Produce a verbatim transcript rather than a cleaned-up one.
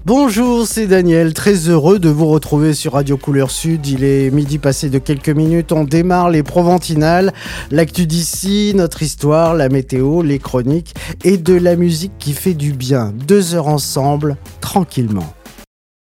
Bonjour, c'est Daniel, très heureux de vous retrouver sur Radio Couleur Sud. Il est midi passé de quelques minutes, on démarre les Proventinales, l'actu d'ici, notre histoire, la météo, les chroniques et de la musique qui fait du bien. Deux heures ensemble, tranquillement.